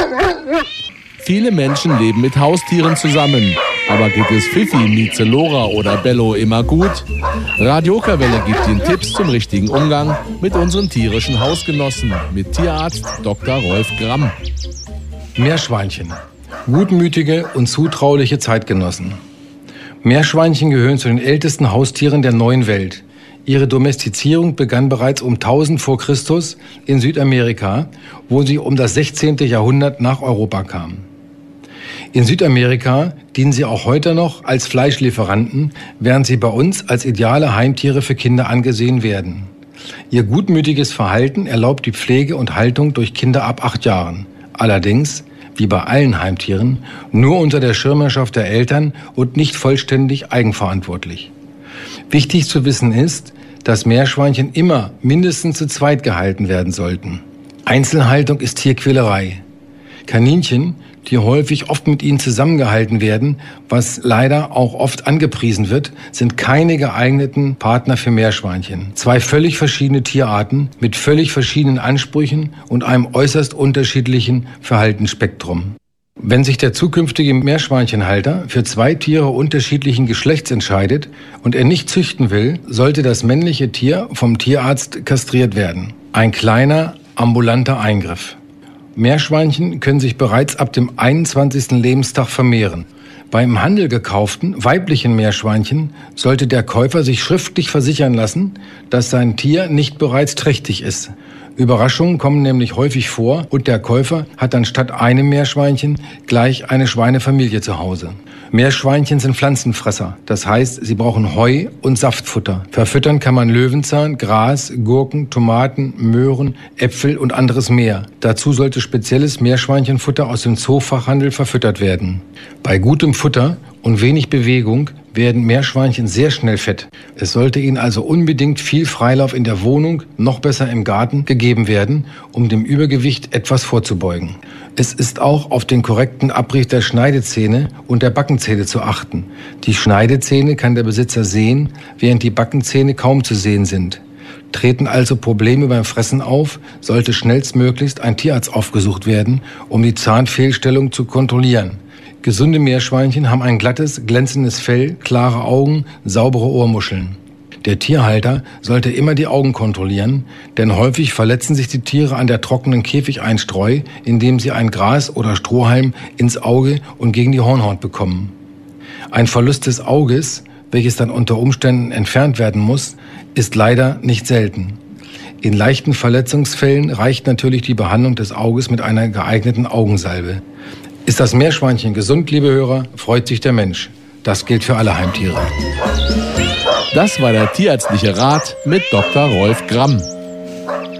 Viele Menschen leben mit Haustieren zusammen. Aber geht es Fifi, Mieze, Lora oder Bello immer gut? Radio Okerwelle gibt Ihnen Tipps zum richtigen Umgang mit unseren tierischen Hausgenossen. Mit Tierarzt Dr. Rolf Gramm. Meerschweinchen. Gutmütige und zutrauliche Zeitgenossen. Meerschweinchen gehören zu den ältesten Haustieren der neuen Welt. Ihre Domestizierung begann bereits um 1000 vor Christus in Südamerika, wo sie um das 16. Jahrhundert nach Europa kamen. In Südamerika dienen sie auch heute noch als Fleischlieferanten, während sie bei uns als ideale Heimtiere für Kinder angesehen werden. Ihr gutmütiges Verhalten erlaubt die Pflege und Haltung durch Kinder ab 8 Jahren. Allerdings, wie bei allen Heimtieren, nur unter der Schirmherrschaft der Eltern und nicht vollständig eigenverantwortlich. Wichtig zu wissen ist, dass Meerschweinchen immer mindestens zu zweit gehalten werden sollten. Einzelhaltung ist Tierquälerei. Kaninchen, die häufig oft mit ihnen zusammengehalten werden, was leider auch oft angepriesen wird, sind keine geeigneten Partner für Meerschweinchen. 2 völlig verschiedene Tierarten mit völlig verschiedenen Ansprüchen und einem äußerst unterschiedlichen Verhaltensspektrum. Wenn sich der zukünftige Meerschweinchenhalter für 2 Tiere unterschiedlichen Geschlechts entscheidet und er nicht züchten will, sollte das männliche Tier vom Tierarzt kastriert werden. Ein kleiner, ambulanter Eingriff. Meerschweinchen können sich bereits ab dem 21. Lebenstag vermehren. Beim im Handel gekauften weiblichen Meerschweinchen sollte der Käufer sich schriftlich versichern lassen, dass sein Tier nicht bereits trächtig ist. Überraschungen kommen nämlich häufig vor und der Käufer hat dann statt einem Meerschweinchen gleich eine Schweinefamilie zu Hause. Meerschweinchen sind Pflanzenfresser, das heißt, sie brauchen Heu und Saftfutter. Verfüttern kann man Löwenzahn, Gras, Gurken, Tomaten, Möhren, Äpfel und anderes mehr. Dazu sollte spezielles Meerschweinchenfutter aus dem Zoofachhandel verfüttert werden. Bei gutem Futter und wenig Bewegung werden Meerschweinchen sehr schnell fett. Es sollte ihnen also unbedingt viel Freilauf in der Wohnung, noch besser im Garten, gegeben werden, um dem Übergewicht etwas vorzubeugen. Es ist auch auf den korrekten Abrieb der Schneidezähne und der Backenzähne zu achten. Die Schneidezähne kann der Besitzer sehen, während die Backenzähne kaum zu sehen sind. Treten also Probleme beim Fressen auf, sollte schnellstmöglichst ein Tierarzt aufgesucht werden, um die Zahnfehlstellung zu kontrollieren. Gesunde Meerschweinchen haben ein glattes, glänzendes Fell, klare Augen, saubere Ohrmuscheln. Der Tierhalter sollte immer die Augen kontrollieren, denn häufig verletzen sich die Tiere an der trockenen Käfigeinstreu, indem sie ein Gras oder Strohhalm ins Auge und gegen die Hornhaut bekommen. Ein Verlust des Auges, welches dann unter Umständen entfernt werden muss, ist leider nicht selten. In leichten Verletzungsfällen reicht natürlich die Behandlung des Auges mit einer geeigneten Augensalbe. Ist das Meerschweinchen gesund, liebe Hörer, freut sich der Mensch. Das gilt für alle Heimtiere. Das war der tierärztliche Rat mit Dr. Rolf Gramm.